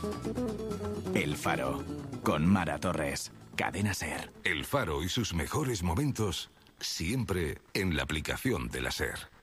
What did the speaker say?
El Faro, con Mara Torres, Cadena SER. El Faro y sus mejores momentos siempre en la aplicación de la SER.